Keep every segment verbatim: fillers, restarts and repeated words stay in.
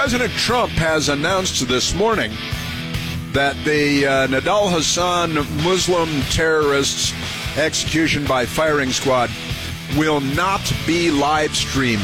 President Trump has announced this morning that the uh, Nidal Hasan Muslim terrorists' execution by firing squad will not be live streamed.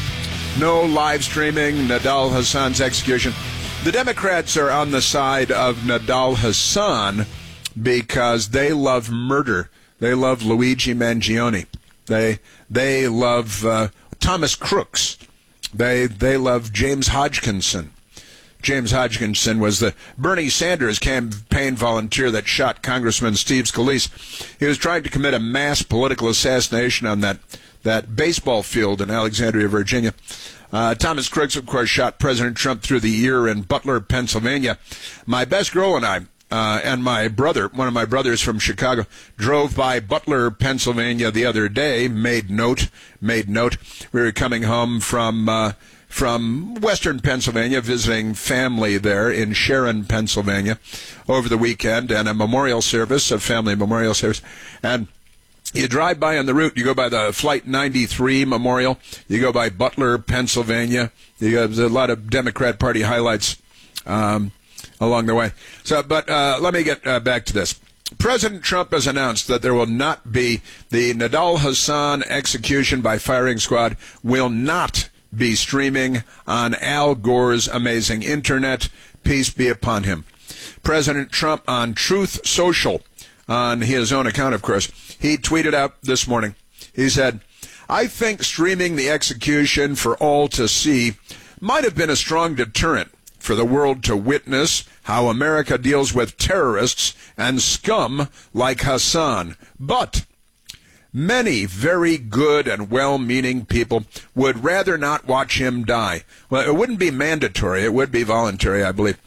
No live streaming Nidal Hasan's execution. The Democrats are on the side of Nidal Hasan because they love murder. They love Luigi Mangione. They they love uh, Thomas Crooks. They they love James Hodgkinson. James Hodgkinson was the Bernie Sanders campaign volunteer that shot Congressman Steve Scalise. He was trying to commit a mass political assassination on that, that baseball field in Alexandria, Virginia. Uh, Thomas Crooks, of course, shot President Trump through the ear in Butler, Pennsylvania. My best girl and I, uh, and my brother, one of my brothers from Chicago, drove by Butler, Pennsylvania the other day, made note, made note. We were coming home from... Uh, from western Pennsylvania, visiting family there in Sharon, Pennsylvania, over the weekend, and a memorial service, a family memorial service. And you drive by on the route, you go by the Flight ninety-three Memorial, you go by Butler, Pennsylvania. You have a lot of Democrat Party highlights um, along the way. So, but uh, let me get uh, back to this. President Trump has announced that there will not be the Nidal Hasan execution by firing squad will not be streaming on Al Gore's amazing internet. Peace be upon him. President Trump on Truth Social, on his own account, of course, he tweeted out this morning. He said, I think streaming the execution for all to see might have been a strong deterrent for the world to witness how America deals with terrorists and scum like Hassan. But many very good and well-meaning people would rather not watch him die. Well, it wouldn't be mandatory. It would be voluntary, I believe.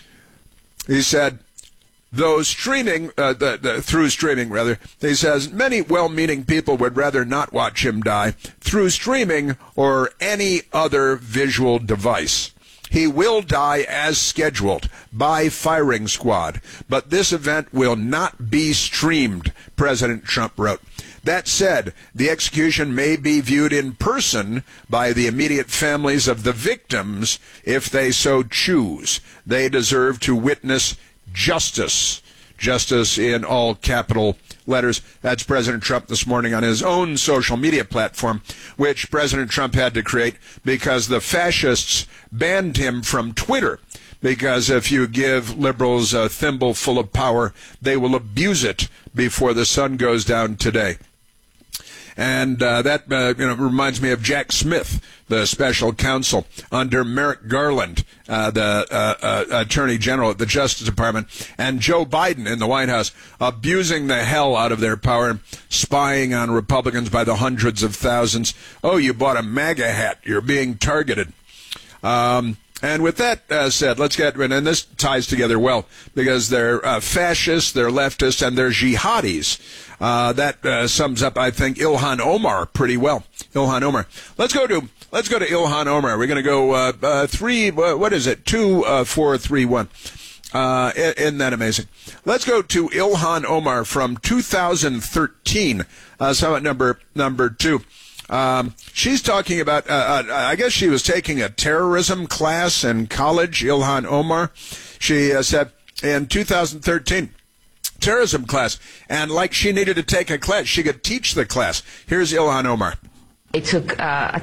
He said, though streaming, uh, the, the, through streaming, rather, he says, many well-meaning people would rather not watch him die through streaming or any other visual device. He will die as scheduled by firing squad, but this event will not be streamed, President Trump wrote. That said, the execution may be viewed in person by the immediate families of the victims if they so choose. They deserve to witness justice. Justice in all capital letters. That's President Trump this morning on his own social media platform, which President Trump had to create because the fascists banned him from Twitter. Because if you give liberals a thimble full of power, they will abuse it before the sun goes down today. And uh, that uh, you know reminds me of Jack Smith, the special counsel under Merrick Garland, uh, the uh, uh, Attorney General at the Justice Department, and Joe Biden in the White House, abusing the hell out of their power and spying on Republicans by the hundreds of thousands. Oh, you bought a MAGA hat. You're being targeted. Um, And with that uh, said, let's get, and this ties together well, because they're uh, fascists, they're leftists, and they're jihadis. Uh, that uh, sums up, I think, Ilhan Omar pretty well. Ilhan Omar. Let's go to let's go to Ilhan Omar. We're going to go uh, uh, three. Uh, what is it? Two, uh, four, three, one. Uh, isn't that amazing? Let's go to Ilhan Omar from two thousand thirteen. Uh, so at number number two. Um, she's talking about, uh, uh, I guess she was taking a terrorism class in college, Ilhan Omar. She uh, said in two thousand thirteen, terrorism class, and like she needed to take a class, she could teach the class. Here's Ilhan Omar. I took uh,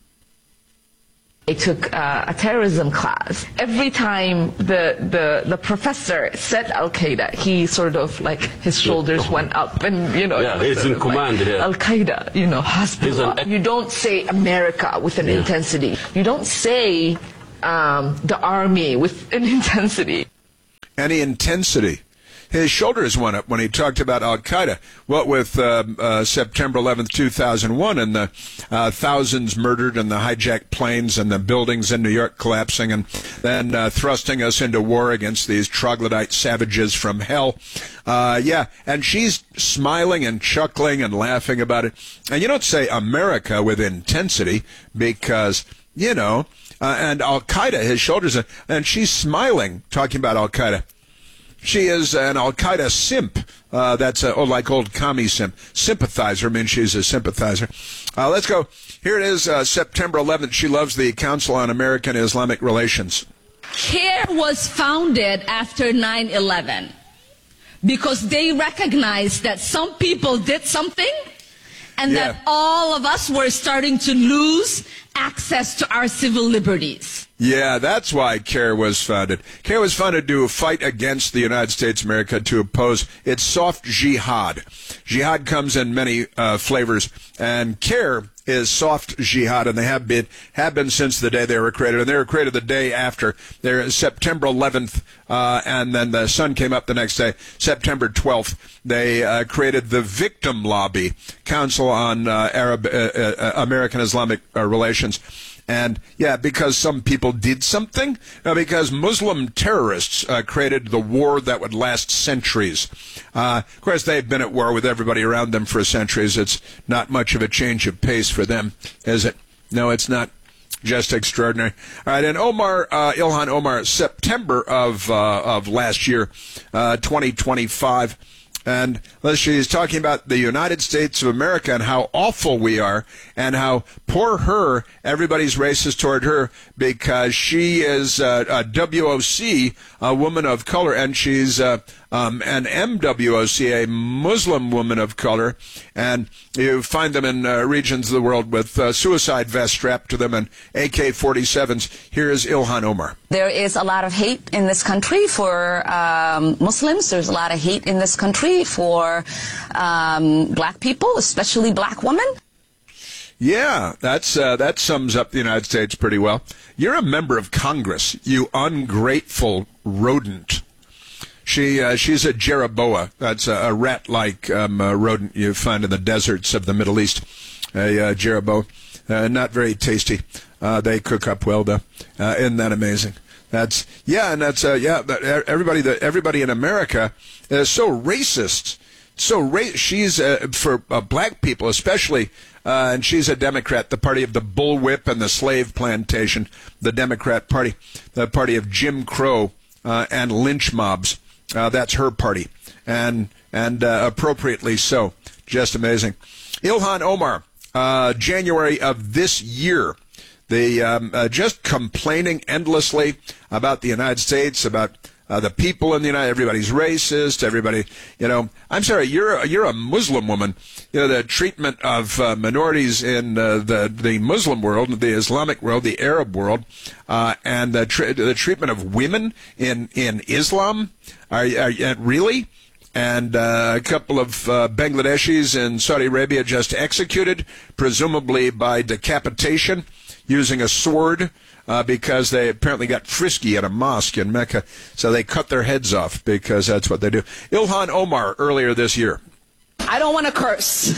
I took uh, a terrorism class. Every time the, the, the professor said Al-Qaeda, he sort of, like, his shoulders went up and, you know. Yeah, he's in command here. Like, Al-Qaeda, you know, Hasbullah. You don't say America with an yeah. intensity. You don't say um, the army with an intensity. Any intensity. His shoulders went up when he talked about Al-Qaeda. What with uh, uh, September eleventh, two thousand one, and the uh, thousands murdered and the hijacked planes and the buildings in New York collapsing, and then uh, thrusting us into war against these troglodyte savages from hell. Uh, yeah, and she's smiling and chuckling and laughing about it. And you don't say America with intensity because, you know, uh, and Al-Qaeda, his shoulders, and she's smiling talking about Al-Qaeda. She is an Al-Qaeda simp. Uh, that's a, oh, like old commie simp. Sympathizer means she's a sympathizer. Uh, let's go. Here it is, uh, September eleventh. She loves the Council on American Islamic Relations. CARE was founded after nine eleven because they recognized that some people did something and Yeah. that all of us were starting to lose access to our civil liberties. Yeah, that's why CARE was founded. CARE was founded to fight against the United States of America, to oppose its soft jihad. Jihad comes in many uh, flavors, and CARE is soft jihad, and they have been have been since the day they were created. And they were created the day after. They're September eleventh, uh, and then the sun came up the next day, September twelfth. They uh, created the Victim Lobby, Council on uh, Arab uh, uh, American Islamic uh, Relations. And, yeah, because some people did something, uh, because Muslim terrorists uh, created the war that would last centuries. Uh, of course, they've been at war with everybody around them for centuries. It's not much of a change of pace for them, is it? No, it's not. Just extraordinary. All right, and Omar, uh, Ilhan Omar, September of uh, of last year, uh, twenty twenty-five. And she's talking about the United States of America and how awful we are and how poor her, everybody's racist toward her because she is uh, a W O C, a woman of color, and she's uh, um, an M W O C, a Muslim woman of color. And you find them in uh, regions of the world with uh, suicide vests strapped to them and A K forty-sevens. Here is Ilhan Omar. There is a lot of hate in this country for um, Muslims. There's a lot of hate in this country for um, black people, especially black women. Yeah, that's uh, that sums up the United States pretty well. You're a member of Congress, you ungrateful rodent. She uh, she's a Jeroboa. That's a, a rat-like um, uh, rodent you find in the deserts of the Middle East. A uh, Jeroboa, uh, not very tasty. Uh, they cook up well, though. Uh, isn't that amazing? That's yeah, and that's uh, yeah. But everybody, that everybody in America is so racist. So ra- she's uh, for uh, black people, especially, uh, and she's a Democrat, the party of the bullwhip and the slave plantation, the Democrat Party, the party of Jim Crow uh, and lynch mobs. Uh, that's her party, and and uh, appropriately so. Just amazing. Ilhan Omar, uh, January of this year. The um, uh, just complaining endlessly about the United States, about uh, the people in the United. Everybody's racist. Everybody, you know. I'm sorry, you're a, you're a Muslim woman. You know, the treatment of uh, minorities in uh, the the Muslim world, the Islamic world, the Arab world, uh, and the tra- the treatment of women in in Islam. Are, are really? And uh, a couple of uh, Bangladeshis in Saudi Arabia just executed, presumably by decapitation, using a sword uh, because they apparently got frisky at a mosque in Mecca. So they cut their heads off because that's what they do. Ilhan Omar earlier this year. I don't want to curse,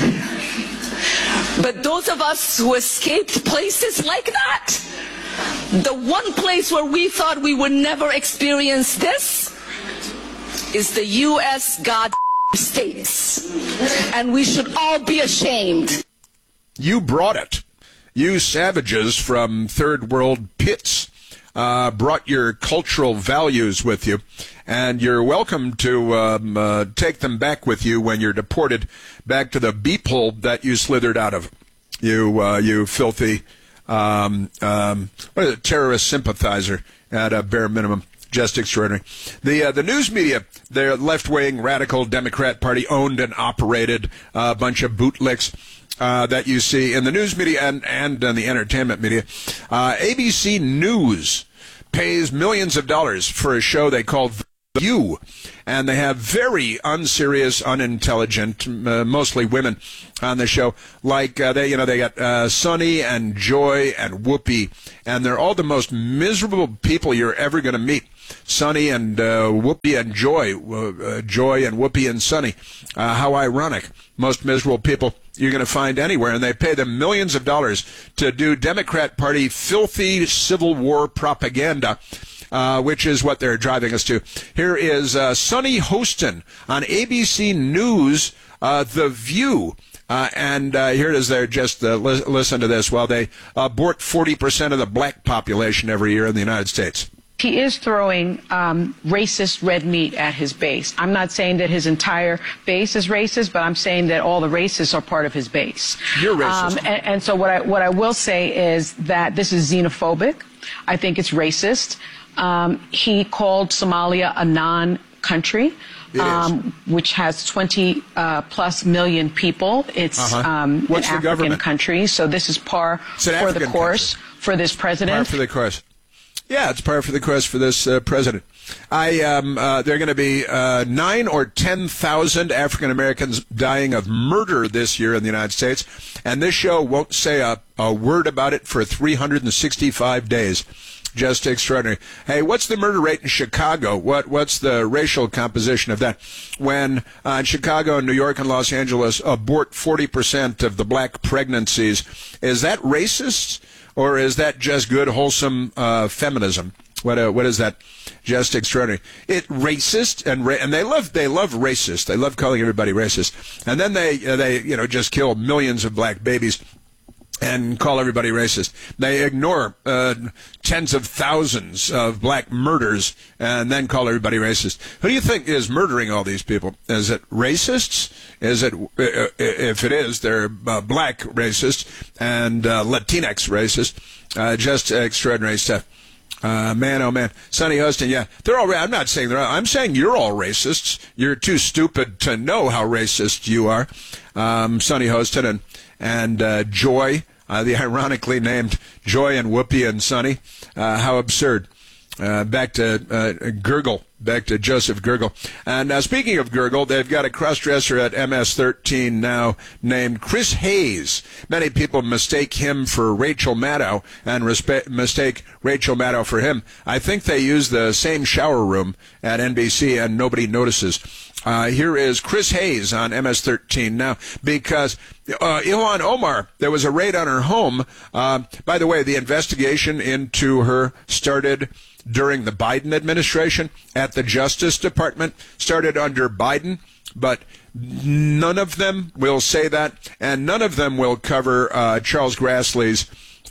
but those of us who escaped places like that, the one place where we thought we would never experience this is the U S God States. And we should all be ashamed. You brought it. You savages from third world pits uh, brought your cultural values with you, and you're welcome to um, uh, take them back with you when you're deported back to the beep hole that you slithered out of. You, uh, you filthy um, um, what is it, terrorist sympathizer at a bare minimum. Just extraordinary. The uh, the news media, their left-wing radical Democrat Party owned and operated a uh, bunch of bootlicks uh, that you see in the news media and, and in the entertainment media. Uh, A B C News pays millions of dollars for a show they call The View, and they have very unserious, unintelligent, uh, mostly women on the show. Like uh, they, you know, they got uh, Sunny and Joy and Whoopi, and they're all the most miserable people you're ever going to meet. Sunny and uh, Whoopi and Joy, uh, Joy and Whoopi and Sunny. Uh, how ironic. Most miserable people you're going to find anywhere, and they pay them millions of dollars to do Democrat Party filthy Civil War propaganda, uh, which is what they're driving us to. Here is uh, Sunny Hostin on A B C News, uh, The View. Uh, and uh, here it is there. Just uh, li- listen to this. While they abort forty percent of the black population every year in the United States. He is throwing um, racist red meat at his base. I'm not saying that his entire base is racist, but I'm saying that all the racists are part of his base. You're racist. Um, and, and so what I, what I will say is that this is xenophobic. I think it's racist. Um, he called Somalia a non-country. Um, which has twenty uh, plus million people. It's uh-huh. um, What's an the African government? country, so this is par for African the course country. for this president. Par for the course. Yeah, it's par for the course for this uh, president. I um, uh, there are going to be uh, nine or ten thousand African Americans dying of murder this year in the United States, and this show won't say a, a word about it for three hundred sixty-five days. Just extraordinary. Hey, what's the murder rate in Chicago? What What's the racial composition of that? When uh, in Chicago, New York, and Los Angeles abort forty percent of the black pregnancies, is that racist or is that just good, wholesome uh, feminism? What uh, What is that? Just extraordinary. It racist and ra- and they love they love racist. They love calling everybody racist, and then they uh, they you know just kill millions of black babies and call everybody racist. They ignore uh, tens of thousands of black murders and then call everybody racist. Who do you think is murdering all these people? Is it racists? Is it, uh, if it is, they're uh, black racists and uh, Latinx racist. Uh, just extraordinary stuff. Uh, man, oh man. Sonny Hostin, yeah. They're all, I'm not saying they're all, I'm saying you're all racists. You're too stupid to know how racist you are. Um, Sonny Hostin and And uh, Joy, uh, the ironically named Joy and Whoopi and Sonny. Uh, how absurd. Uh, back to uh, Gergel, back to Joseph Gergel. And uh, speaking of Gergel, they've got a cross-dresser at M S thirteen now named Chris Hayes. Many people mistake him for Rachel Maddow and respe- mistake Rachel Maddow for him. I think they use the same shower room at N B C and nobody notices. Uh, here is Chris Hayes on M S thirteen now because uh, Ilhan Omar, there was a raid on her home. Uh, by the way, the investigation into her started during the Biden administration at the Justice Department, started under Biden, but none of them will say that, and none of them will cover uh, Charles Grassley's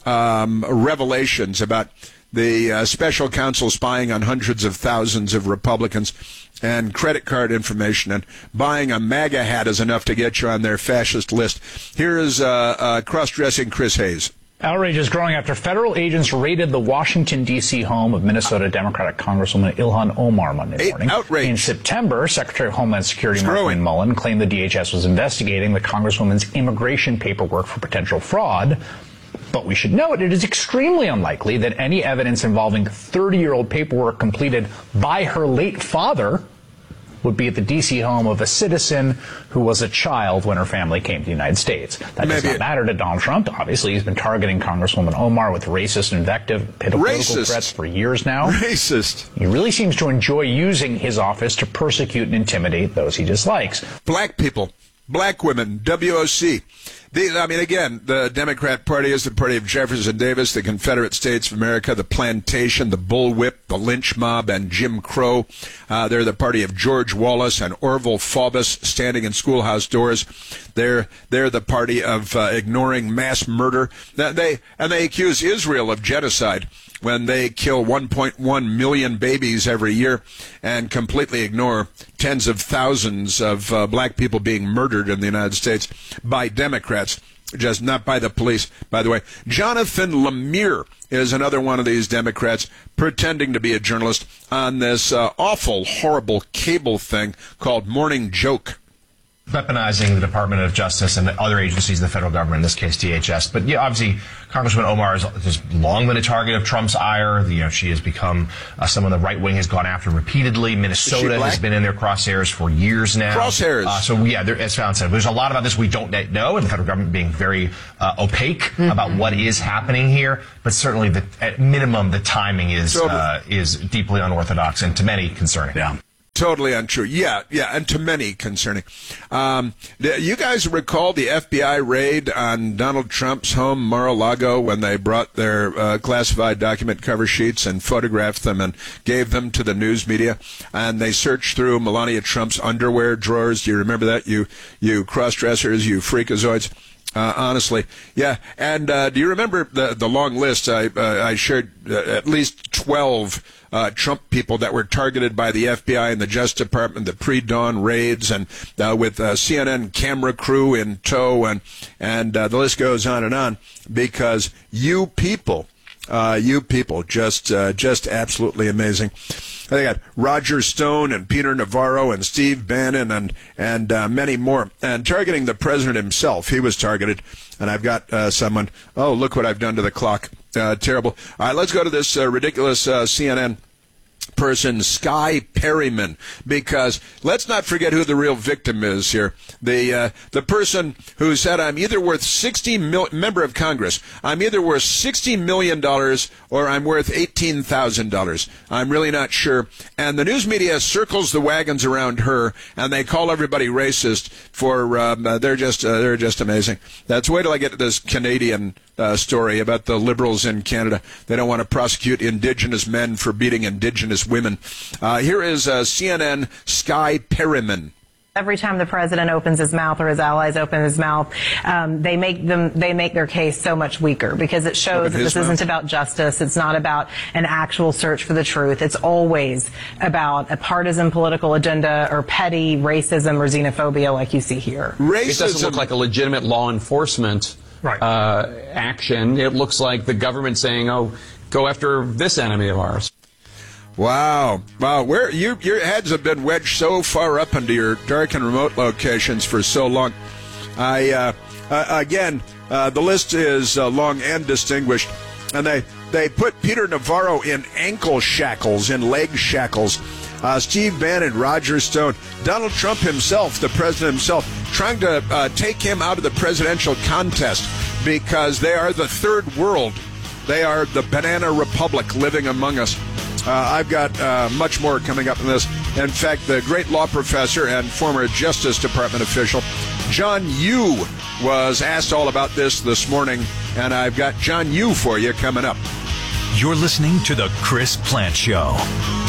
um, revelations about the uh, special counsel spying on hundreds of thousands of Republicans and credit card information, and buying a MAGA hat is enough to get you on their fascist list. Here is uh, uh, cross-dressing Chris Hayes. Outrage is growing after federal agents raided the Washington, D C home of Minnesota Democratic Congresswoman Ilhan Omar Monday morning. Outrage. In September, Secretary of Homeland Security Mark Mullen claimed the D H S was investigating the Congresswoman's immigration paperwork for potential fraud. But we should note it is extremely unlikely that any evidence involving thirty-year-old paperwork completed by her late father would be at the D C home of a citizen who was a child when her family came to the United States. That does not matter to Donald Trump. Obviously, he's been targeting Congresswoman Omar with racist invective, political threats for years now. Racist. He really seems to enjoy using his office to persecute and intimidate those he dislikes. Black people, black women, W O C. The, I mean, again, the Democrat Party is the party of Jefferson Davis, the Confederate States of America, the plantation, the bullwhip, the lynch mob, and Jim Crow. Uh, they're the party of George Wallace and Orville Faubus standing in schoolhouse doors. They're they're the party of uh, ignoring mass murder. They and they accuse Israel of genocide when they kill one point one million babies every year and completely ignore tens of thousands of uh, black people being murdered in the United States by Democrats, just not by the police, by the way. Jonathan Lemire is another one of these Democrats pretending to be a journalist on this uh, awful, horrible cable thing called Morning Joke. Weaponizing the Department of Justice and other agencies of the federal government, in this case D H S. But yeah, obviously, Congresswoman Omar has long been a target of Trump's ire. You know, she has become uh, someone the right wing has gone after repeatedly. Minnesota has been in their crosshairs for years now. Crosshairs. Uh, so yeah, there, as Fallon said, there's a lot about this we don't know, and the federal government being very uh, opaque mm-hmm. about what is happening here. But certainly, the, at minimum, the timing is totally. uh, is deeply unorthodox and to many concerning. Yeah. Totally untrue. Yeah, yeah, and to many concerning. Um, you guys recall the F B I raid on Donald Trump's home, Mar-a-Lago, when they brought their uh, classified document cover sheets and photographed them and gave them to the news media, and they searched through Melania Trump's underwear drawers. Do you remember that, you you cross-dressers, you freakazoids? Uh, honestly, yeah. And uh, do you remember the the long list? I uh, I shared uh, at least twelve uh, Trump people that were targeted by the F B I and the Justice Department, the pre-dawn raids, and uh, with uh, C N N camera crew in tow, and and uh, the list goes on and on. Because you people, uh, you people, just uh, just absolutely amazing. They got Roger Stone and Peter Navarro and Steve Bannon and and uh, many more. And targeting the president himself, he was targeted. And I've got uh, someone. Oh, look what I've done to the clock! Uh, terrible. All right, let's go to this uh, ridiculous uh, C N N person, Sky Perryman, because let's not forget who the real victim is here. The uh, the person who said, I'm either worth sixty mil, member of Congress, I'm either worth sixty million dollars or I'm worth eighteen thousand dollars. I'm really not sure. And the news media circles the wagons around her, and they call everybody racist for, um, uh, they're just uh, they're just amazing. That's wait till I get to this Canadian uh, story about the Liberals in Canada. They don't want to prosecute Indigenous men for beating Indigenous women. Uh, here is uh, C N N Sky Perryman. Every time the president opens his mouth or his allies open his mouth, um, they make them they make their case so much weaker because it shows that this mouth. Isn't about justice. It's not about an actual search for the truth. It's always about a partisan political agenda or petty racism or xenophobia like you see here. Racism. It doesn't look like a legitimate law enforcement right. uh, action. It looks like the government saying, oh, go after this enemy of ours. Wow. Wow. Where you, your heads have been wedged so far up into your dark and remote locations for so long. I, uh, uh, again, uh, the list is uh, long and distinguished. And they, they put Peter Navarro in ankle shackles, in leg shackles. Uh, Steve Bannon, Roger Stone, Donald Trump himself, the president himself, trying to uh, take him out of the presidential contest because they are the third world. They are the banana republic living among us. Uh, I've got uh, much more coming up in this. In fact, the great law professor and former Justice Department official, John Yoo, was asked all about this this morning, and I've got John Yoo for you coming up. You're listening to The Chris Plante Show.